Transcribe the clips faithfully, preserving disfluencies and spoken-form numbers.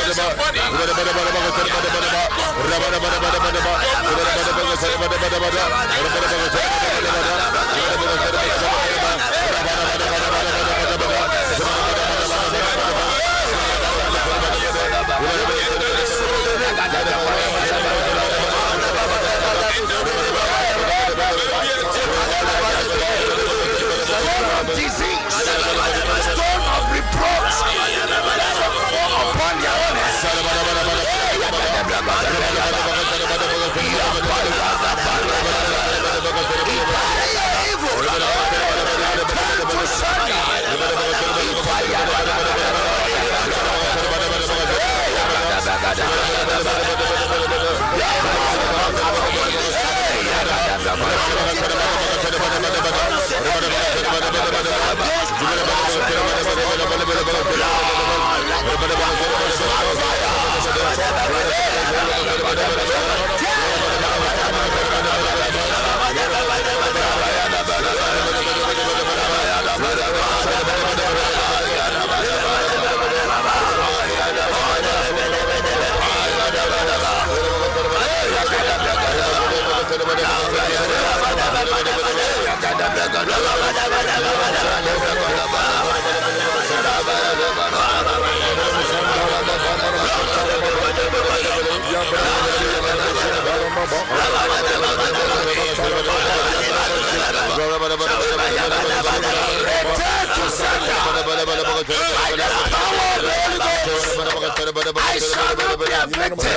I shall not be afflicted of the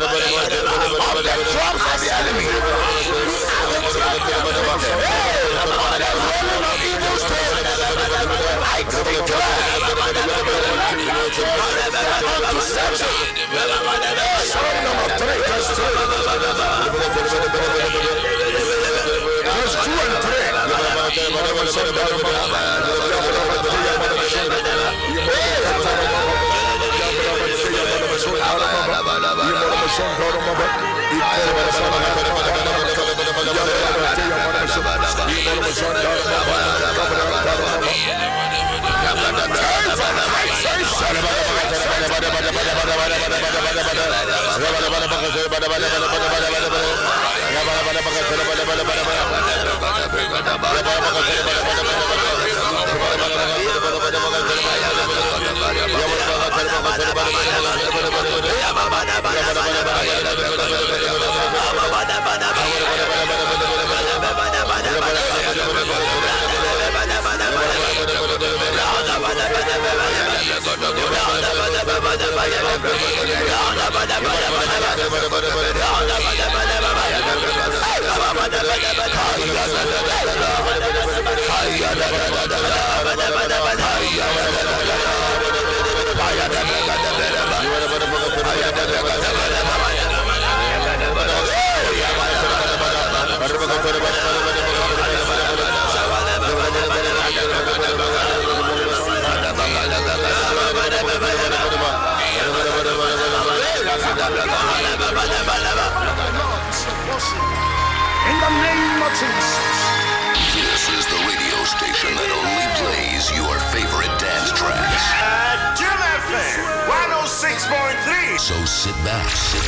drops of the enemy. I declare Psalm number three, verse three. Verse two and three. In the name of Jesus. This is the radio station that only plays your favorite dance tracks. At Jim F M one oh six point three. So sit back, sit